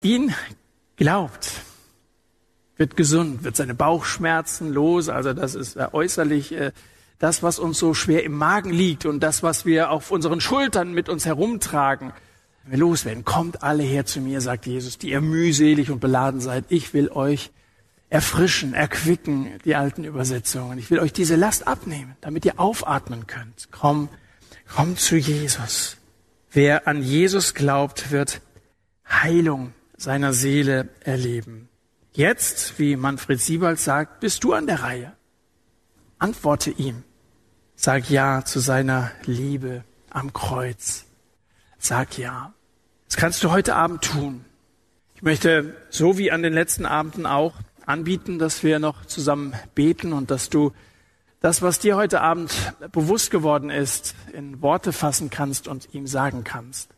ihn glaubt, wird gesund, wird seine Bauchschmerzen los. Also das ist äußerlich das, was uns so schwer im Magen liegt und das, was wir auf unseren Schultern mit uns herumtragen. Wenn wir loswerden, kommt alle her zu mir, sagt Jesus, die ihr mühselig und beladen seid. Ich will euch erfrischen, erquicken, die alten Übersetzungen. Ich will euch diese Last abnehmen, damit ihr aufatmen könnt. Komm zu Jesus. Wer an Jesus glaubt, wird Heilung seiner Seele erleben. Jetzt, wie Manfred Siebald sagt, bist du an der Reihe. Antworte ihm. Sag Ja zu seiner Liebe am Kreuz. Sag Ja. Das kannst du heute Abend tun. Ich möchte, so wie an den letzten Abenden auch, anbieten, dass wir noch zusammen beten und dass du das, was dir heute Abend bewusst geworden ist, in Worte fassen kannst und ihm sagen kannst.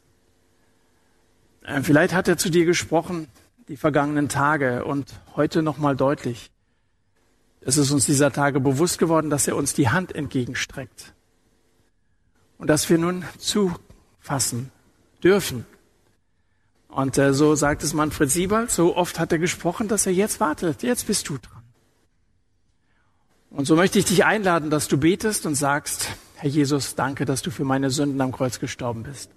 Vielleicht hat er zu dir gesprochen die vergangenen Tage und heute nochmal deutlich. Es ist uns dieser Tage bewusst geworden, dass er uns die Hand entgegenstreckt und dass wir nun zufassen dürfen. Und so sagt es Manfred Siebald, so oft hat er gesprochen, dass er jetzt wartet. Jetzt bist du dran. Und so möchte ich dich einladen, dass du betest und sagst, Herr Jesus, danke, dass du für meine Sünden am Kreuz gestorben bist.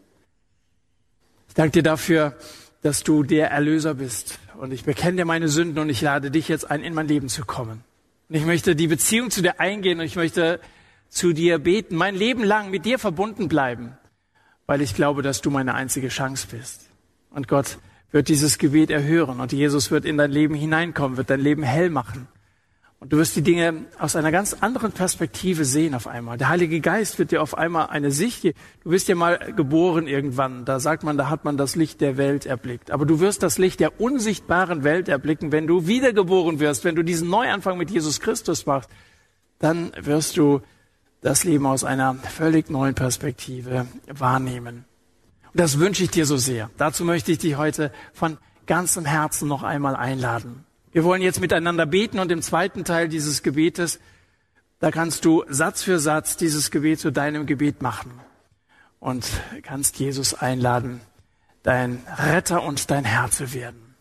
Ich danke dir dafür, dass du der Erlöser bist. Und ich bekenne dir meine Sünden und ich lade dich jetzt ein, in mein Leben zu kommen. Und ich möchte die Beziehung zu dir eingehen und ich möchte zu dir beten, mein Leben lang mit dir verbunden bleiben, weil ich glaube, dass du meine einzige Chance bist. Und Gott wird dieses Gebet erhören und Jesus wird in dein Leben hineinkommen, wird dein Leben hell machen. Und du wirst die Dinge aus einer ganz anderen Perspektive sehen auf einmal. Der Heilige Geist wird dir auf einmal eine Sicht geben. Du bist ja mal geboren irgendwann. Da sagt man, da hat man das Licht der Welt erblickt. Aber du wirst das Licht der unsichtbaren Welt erblicken, wenn du wiedergeboren wirst, wenn du diesen Neuanfang mit Jesus Christus machst. Dann wirst du das Leben aus einer völlig neuen Perspektive wahrnehmen. Und das wünsche ich dir so sehr. Dazu möchte ich dich heute von ganzem Herzen noch einmal einladen. Wir wollen jetzt miteinander beten und im zweiten Teil dieses Gebetes, da kannst du Satz für Satz dieses Gebet zu deinem Gebet machen und kannst Jesus einladen, dein Retter und dein Herr zu werden.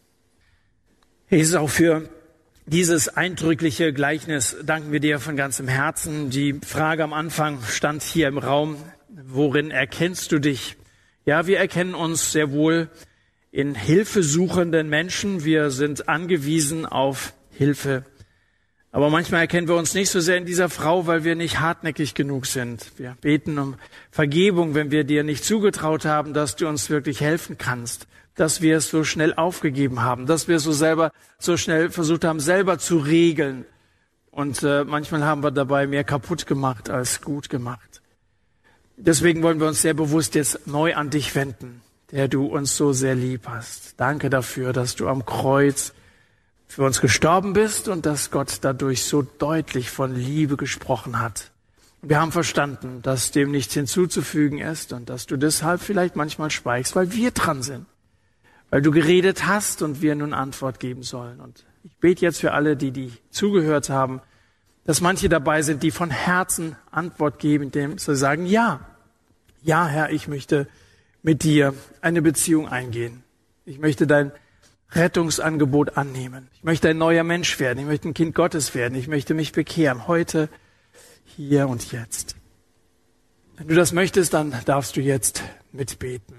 Jesus, auch für dieses eindrückliche Gleichnis danken wir dir von ganzem Herzen. Die Frage am Anfang stand hier im Raum, worin erkennst du dich? Ja, wir erkennen uns sehr wohl in hilfesuchenden Menschen. Wir sind angewiesen auf Hilfe. Aber manchmal erkennen wir uns nicht so sehr in dieser Frau, weil wir nicht hartnäckig genug sind. Wir beten um Vergebung, wenn wir dir nicht zugetraut haben, dass du uns wirklich helfen kannst, dass wir es so schnell aufgegeben haben, dass wir es so schnell versucht haben, selber zu regeln. Und manchmal haben wir dabei mehr kaputt gemacht als gut gemacht. Deswegen wollen wir uns sehr bewusst jetzt neu an dich wenden, der du uns so sehr lieb hast. Danke dafür, dass du am Kreuz für uns gestorben bist und dass Gott dadurch so deutlich von Liebe gesprochen hat. Wir haben verstanden, dass dem nichts hinzuzufügen ist und dass du deshalb vielleicht manchmal schweigst, weil wir dran sind, weil du geredet hast und wir nun Antwort geben sollen. Und ich bete jetzt für alle, die zugehört haben, dass manche dabei sind, die von Herzen Antwort geben, indem sie sagen, ja, Herr, ich möchte mit dir eine Beziehung eingehen. Ich möchte dein Rettungsangebot annehmen. Ich möchte ein neuer Mensch werden. Ich möchte ein Kind Gottes werden. Ich möchte mich bekehren. Heute, hier und jetzt. Wenn du das möchtest, dann darfst du jetzt mitbeten.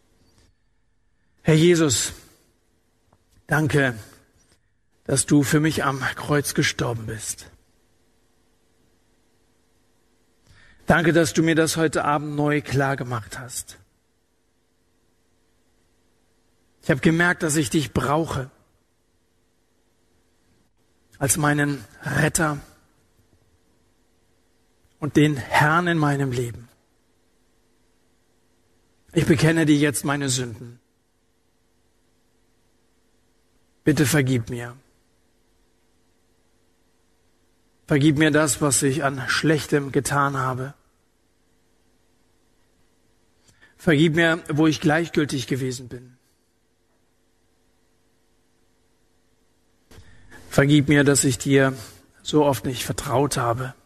Herr Jesus, danke, dass du für mich am Kreuz gestorben bist. Danke, dass du mir das heute Abend neu klar gemacht hast. Ich habe gemerkt, dass ich dich brauche als meinen Retter und den Herrn in meinem Leben. Ich bekenne dir jetzt meine Sünden. Bitte vergib mir. Vergib mir das, was ich an Schlechtem getan habe. Vergib mir, wo ich gleichgültig gewesen bin. Vergib mir, dass ich dir so oft nicht vertraut habe.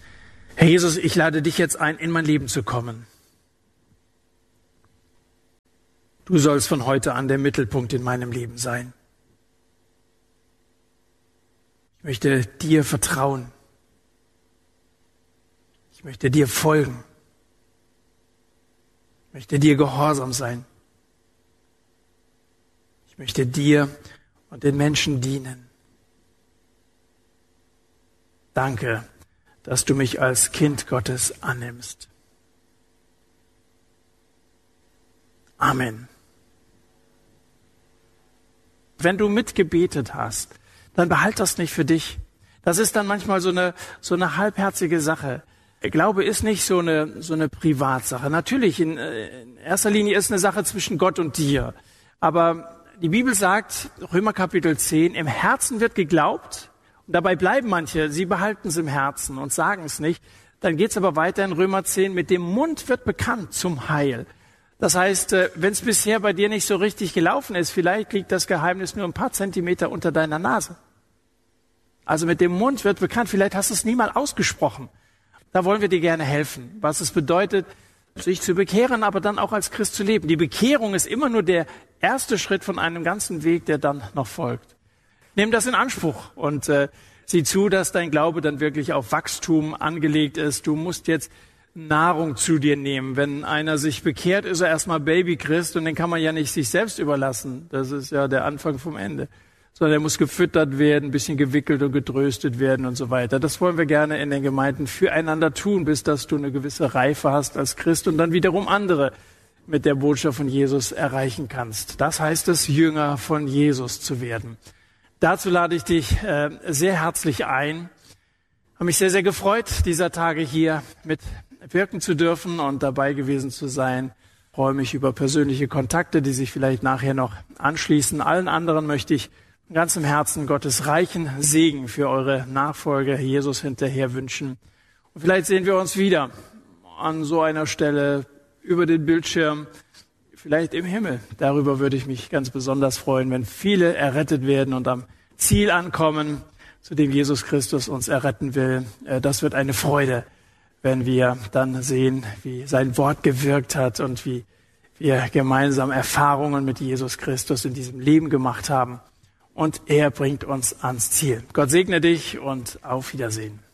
Herr Jesus, ich lade dich jetzt ein, in mein Leben zu kommen. Du sollst von heute an der Mittelpunkt in meinem Leben sein. Ich möchte dir vertrauen. Ich möchte dir folgen. Ich möchte dir gehorsam sein. Ich möchte dir und den Menschen dienen. Danke, dass du mich als Kind Gottes annimmst. Amen. Wenn du mitgebetet hast, dann behalt das nicht für dich. Das ist dann manchmal so eine halbherzige Sache. Glaube ist nicht so eine Privatsache. Natürlich, in erster Linie ist eine Sache zwischen Gott und dir. Aber die Bibel sagt, Römer Kapitel 10, im Herzen wird geglaubt. Und dabei bleiben manche, sie behalten es im Herzen und sagen es nicht. Dann geht es aber weiter in Römer 10, mit dem Mund wird bekannt zum Heil. Das heißt, wenn es bisher bei dir nicht so richtig gelaufen ist, vielleicht liegt das Geheimnis nur ein paar Zentimeter unter deiner Nase. Also mit dem Mund wird bekannt, vielleicht hast du es nie mal ausgesprochen. Da wollen wir dir gerne helfen, was es bedeutet, sich zu bekehren, aber dann auch als Christ zu leben. Die Bekehrung ist immer nur der erste Schritt von einem ganzen Weg, der dann noch folgt. Nimm das in Anspruch und sieh zu, dass dein Glaube dann wirklich auf Wachstum angelegt ist. Du musst jetzt Nahrung zu dir nehmen. Wenn einer sich bekehrt, ist er erstmal Babychrist und den kann man ja nicht sich selbst überlassen. Das ist ja der Anfang vom Ende. Sondern er muss gefüttert werden, ein bisschen gewickelt und getröstet werden und so weiter. Das wollen wir gerne in den Gemeinden füreinander tun, bis dass du eine gewisse Reife hast als Christ und dann wiederum andere mit der Botschaft von Jesus erreichen kannst. Das heißt es, Jünger von Jesus zu werden. Dazu lade ich dich sehr herzlich ein. Habe mich sehr, sehr gefreut, dieser Tage hier mitwirken zu dürfen und dabei gewesen zu sein. Ich freue mich über persönliche Kontakte, die sich vielleicht nachher noch anschließen. Allen anderen möchte ich von ganzem Herzen Gottes reichen Segen für eure Nachfolger Jesus hinterher wünschen. Und vielleicht sehen wir uns wieder an so einer Stelle über den Bildschirm, vielleicht im Himmel. Darüber würde ich mich ganz besonders freuen, wenn viele errettet werden und am Ziel ankommen, zu dem Jesus Christus uns erretten will. Das wird eine Freude, wenn wir dann sehen, wie sein Wort gewirkt hat und wie wir gemeinsam Erfahrungen mit Jesus Christus in diesem Leben gemacht haben. Und er bringt uns ans Ziel. Gott segne dich und auf Wiedersehen.